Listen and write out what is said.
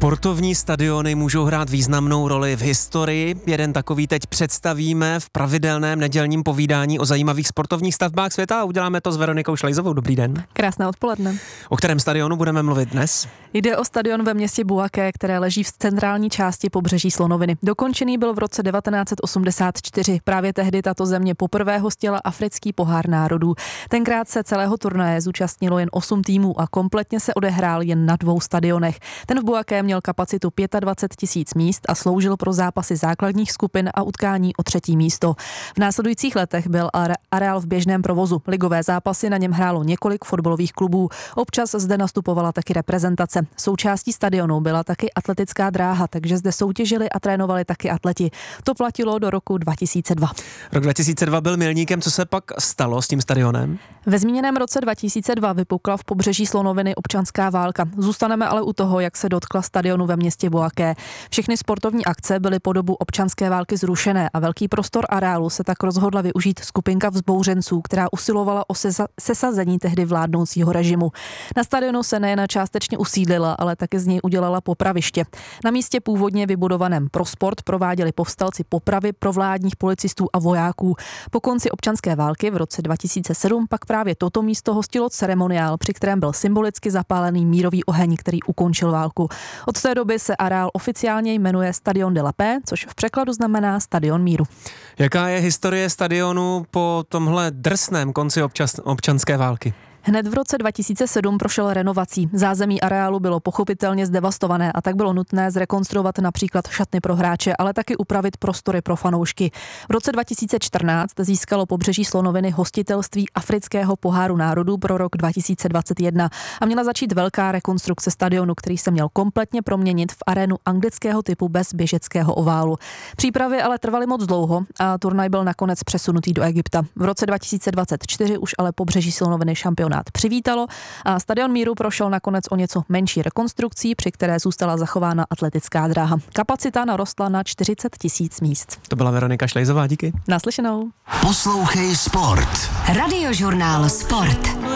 Sportovní stadiony můžou hrát významnou roli v historii. Jeden takový teď představíme v pravidelném nedělním povídání o zajímavých sportovních stavbách světa a uděláme to s Veronikou Šlejzovou. Dobrý den. Krásné odpoledne. O kterém stadionu budeme mluvit dnes? Jde o stadion ve městě Bouaké, které leží v centrální části pobřeží Slonoviny. Dokončený byl v roce 1984. Právě tehdy tato země poprvé hostila africký pohár národů. Tenkrát se celého turnaje zúčastnilo jen 8 týmů a kompletně se odehrál jen na 2 stadionech. Ten v Bouaké měl kapacitu 25 000 míst a sloužil pro zápasy základních skupin a utkání o 3. místo. V následujících letech byl areál v běžném provozu. Ligové zápasy na něm hrálo několik fotbalových klubů. Občas zde nastupovala taky reprezentace. Součástí stadionu byla taky atletická dráha, takže zde soutěžili a trénovali taky atleti. To platilo do roku 2002. Rok 2002 byl milníkem, co se pak stalo s tím stadionem? Ve zmíněném roce 2002 vypukla v pobřeží Slonoviny občanská válka. Zůstaneme ale u toho, jak se dotkla stadionu ve městě Bouaké. Všechny sportovní akce byly po dobu občanské války zrušené a velký prostor areálu se tak rozhodla využít skupinka vzbouřenců, která usilovala o sesazení tehdy vládnoucího režimu. Na stadionu se nejen částečně usídlila, ale taky z něj udělala popraviště. Na místě původně vybudovaném pro sport prováděli povstalci popravy provládních policistů a vojáků. Po konci občanské války v roce 2007 pak právě toto místo hostilo ceremoniál, při kterém byl symbolicky zapálený mírový oheň, který ukončil válku. Od té doby se areál oficiálně jmenuje Stadion de la Paix, což v překladu znamená Stadion míru. Jaká je historie stadionu po tomhle drsném konci občanské války? Hned v roce 2007 prošel renovací. Zázemí areálu bylo pochopitelně zdevastované a tak bylo nutné zrekonstruovat například šatny pro hráče, ale taky upravit prostory pro fanoušky. V roce 2014 získalo pobřeží Slonoviny hostitelství afrického poháru národů pro rok 2021 a měla začít velká rekonstrukce stadionu, který se měl kompletně proměnit v arénu anglického typu bez běžeckého oválu. Přípravy ale trvaly moc dlouho a turnaj byl nakonec přesunutý do Egypta. V roce 2024 už ale pobřeží Slonoviny šampion přivítalo a Stadion míru prošel nakonec o něco menší rekonstrukcí, při které zůstala zachována atletická dráha. Kapacita narostla na 40 000 míst. To byla Veronika Šlejzová, díky. Naslyšenou. Poslouchej Sport. Radiožurnál Sport.